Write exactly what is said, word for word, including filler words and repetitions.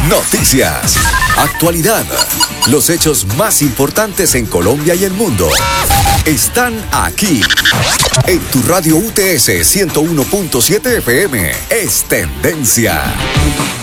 Noticias, actualidad, los hechos más importantes en Colombia y el mundo. Están aquí, en tu radio U T S ciento uno punto siete F M. Es tendencia.